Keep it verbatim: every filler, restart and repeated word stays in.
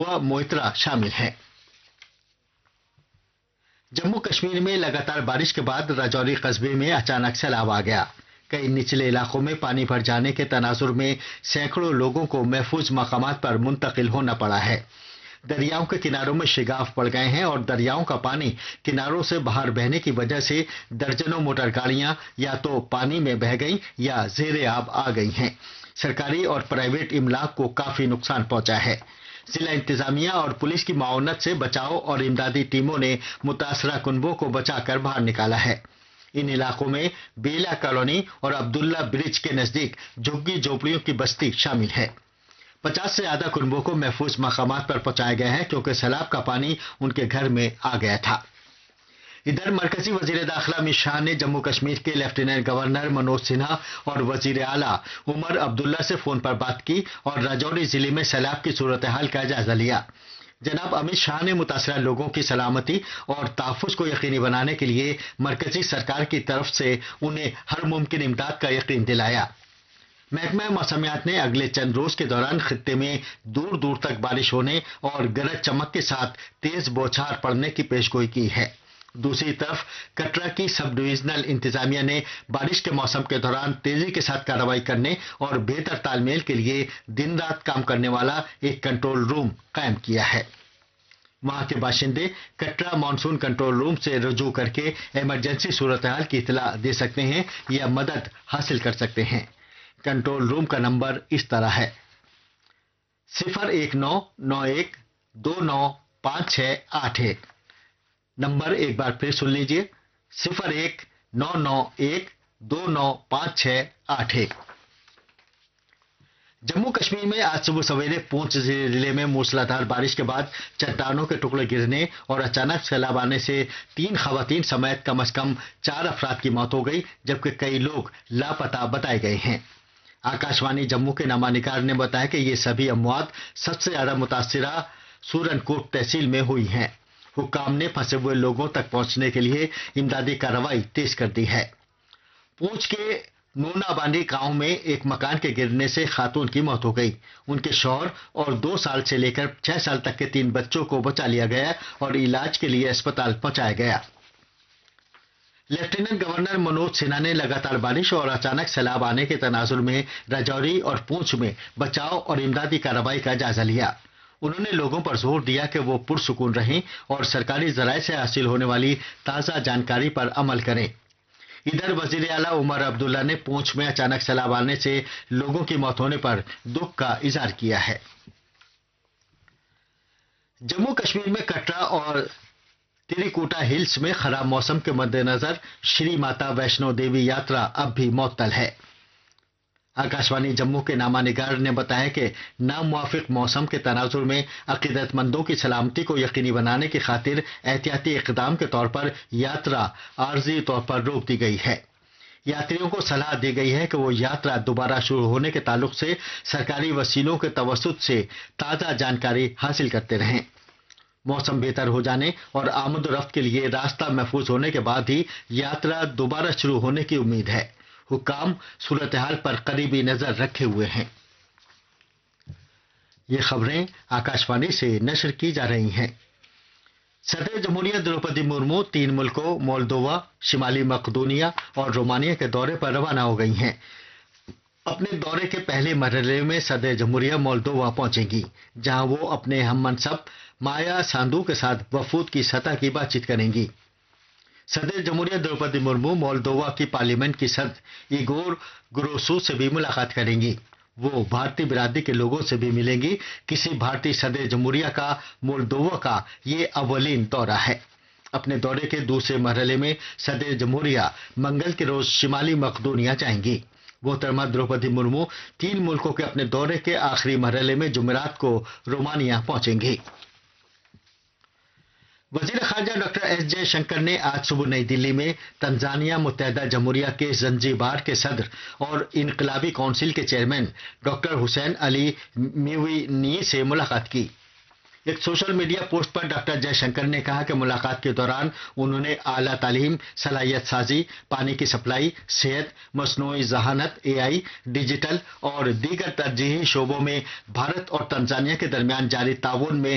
व मोइत्रा शामिल हैं। जम्मू कश्मीर में लगातार बारिश के बाद राजौरी कस्बे में अचानक सैलाब आ गया। कई निचले इलाकों में पानी भर जाने के तनाजुर में सैकड़ों लोगों को महफूज मकामात पर मुंतकिल होना पड़ा है। दरियाओं के किनारों में शिगाफ पड़ गए हैं और दरियाओं का पानी किनारों से बाहर बहने की वजह से दर्जनों मोटर गाड़ियां या तो पानी में बह गईं या जेरे आब आ गई हैं। सरकारी और प्राइवेट इमलाक को काफी नुकसान पहुंचा है। जिला इंतजामिया और पुलिस की माउनत से बचाव और इमदादी टीमों ने मुतासरा कुनबों को बचाकर बाहर निकाला है। इन इलाकों में बेला कॉलोनी और अब्दुल्ला ब्रिज के नजदीक झुग्गी झोपड़ियों की बस्ती शामिल है। पचास से ज्यादा कुनबों को महफूज मकामात पर पहुंचाया गया है क्योंकि सैलाब का पानी उनके घर में आ गया था। इधर मरकजी वजीर दाखिला अमित शाह ने जम्मू कश्मीर के लेफ्टिनेंट गवर्नर मनोज सिन्हा और वजीर आला उमर अब्दुल्ला से फोन पर बात की और राजौरी जिले में सैलाब की सूरत हाल का जायजा लिया। जनाब अमित शाह ने मुतासरा लोगों की सलामती और तहफ्फुज़ को यकीनी बनाने के लिए मरकजी सरकार की तरफ से उन्हें हर मुमकिन इमदाद का यकीन दिलाया। महकमा मौसमियात ने अगले चंद रोज के दौरान खित्ते में दूर दूर तक बारिश होने और गरज चमक के साथ तेज बौछार पड़ने की पेशगोई की है। दूसरी तरफ कटरा की सब डिविजनल इंतजामिया ने बारिश के मौसम के दौरान तेजी के साथ कार्रवाई करने और बेहतर तालमेल के लिए दिन रात काम करने वाला एक कंट्रोल रूम कायम किया है। वहां के बाशिंदे कटरा मानसून कंट्रोल रूम से रुजू करके इमरजेंसी सूरत हाल की इतला दे सकते हैं या मदद हासिल कर सकते हैं। कंट्रोल रूम का नंबर इस तरह है सिफर एक नौ नौ एक दो नौ पांच छह आठ एक। नंबर एक बार फिर सुन लीजिए सिफर एक नौ नौ एक दो नौ पांच छह आठ एक। जम्मू कश्मीर में आज सुबह सवेरे पूंछ जिले में मूसलाधार बारिश के बाद चट्टानों के टुकड़े गिरने और अचानक सैलाब आने से तीन खवातीन समेत कम अज कम चार अफराद की मौत हो गई, जबकि कई लोग लापता बताए गए हैं। आकाशवाणी जम्मू के नामानिगार ने बताया कि ये सभी अमवात सबसे ज्यादा मुतासिरा सूरनकोट तहसील में हुई हैं। हुक्काम ने फंसे हुए लोगों तक पहुंचने के लिए इमदादी कार्रवाई तेज कर दी है। पूंछ के नूनाबांडी गांव में एक मकान के गिरने से खातून की मौत हो गई। उनके शौहर और दो साल से लेकर छह साल तक के तीन बच्चों को बचा लिया गया और इलाज के लिए अस्पताल पहुंचाया गया। लेफ्टिनेंट गवर्नर मनोज सिन्हा ने लगातार बारिश और अचानक सैलाब आने के तनाजुर में राजौरी और पूंछ में बचाव और इमदादी कार्रवाई का जायजा लिया। उन्होंने लोगों पर जोर दिया कि वो पुरसुकून रहें और सरकारी जराये से हासिल होने वाली ताज़ा जानकारी पर अमल करें। इधर वजीर आला उमर अब्दुल्ला ने पूंछ में अचानक सैलाब आने से लोगों की मौत होने पर दुख का इजहार किया है। जम्मू कश्मीर में कटरा और त्रिकुटा हिल्स में खराब मौसम के मद्देनजर श्री माता वैष्णो देवी यात्रा अब भी मुअत्तल है। आकाशवाणी जम्मू के नामानिगार ने बताया कि नामुवाफिक मौसम के तनाजुर में अकीदतमंदों की सलामती को यकीनी बनाने की खातिर एहतियाती इक़दाम के तौर पर यात्रा आर्जी तौर पर रोक दी गई है। यात्रियों को सलाह दी गई है कि वो यात्रा दोबारा शुरू होने के ताल्लुक से सरकारी वसीलों के तवस्सुत से ताज़ा जानकारी हासिल करते रहें। मौसम बेहतर हो जाने और आमद रफ्त के लिए रास्ता महफूज होने के बाद ही यात्रा दोबारा शुरू होने की उम्मीद है। हुक्काम सूरत हाल पर करीबी नजर रखे हुए हैं। ये खबरें आकाशवाणी से नशर की जा रही हैं। सदर जमहूरिया द्रौपदी मुर्मू तीन मुल्कों मोल्दोवा, शिमाली मकदूनिया और रोमानिया के दौरे पर रवाना हो गई हैं। अपने दौरे के पहले मरहले में सदर जमहूरिया मोल्दोवा पहुंचेंगी, जहां वो अपने हम मनसब माया सांदू के साथ वफूद की सतह की बातचीत करेंगी। सदर जमहूरिया द्रौपदी मुर्मू मोल्दोवा की पार्लियामेंट की सदर इगोर ग्रोसू से भी मुलाकात करेंगी। वो भारतीय बिरादरी के लोगों से भी मिलेंगी। किसी भारतीय सदर जमहूरिया का मोल्दोवा का ये अव्वलीन दौरा है। अपने दौरे के दूसरे मरहले में सदर जमहूरिया मंगल के रोज शिमाली मकदूनिया जाएंगी। मोहतरमा द्रौपदी मुर्मू तीन मुल्कों के अपने दौरे के आखिरी मरहले में जुमेरात को रोमानिया पहुंचेंगी। वजीर खारजा डॉक्टर एस जयशंकर ने आज सुबह नई दिल्ली में तंजानिया मुत्तहदा जमहूरिया के जंजीबार के सदर और इनकलाबी काउंसिल के चेयरमैन डॉक्टर हुसैन अली मिवीनी से मुलाकात की। एक सोशल मीडिया पोस्ट पर डॉक्टर जयशंकर ने कहा कि मुलाकात के दौरान उन्होंने आला तालीम, सलाहियत साजी, पानी की सप्लाई, सेहत, मसनूई जहानत, ए आई, डिजिटल और दीगर तरजीही शोबों में भारत और तंजानिया के दरमियान जारी ताउन में